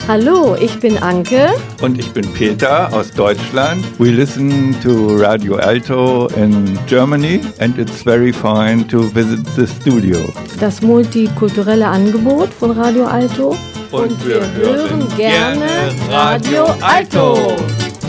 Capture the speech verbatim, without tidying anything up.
Hallo, ich bin Anke. Und ich bin Peter aus Deutschland. We listen to Radio Alto in Germany and it's very fine to visit the studio. Das multikulturelle Angebot von Radio Alto. Und, Und wir, wir hören gerne Radio Alto.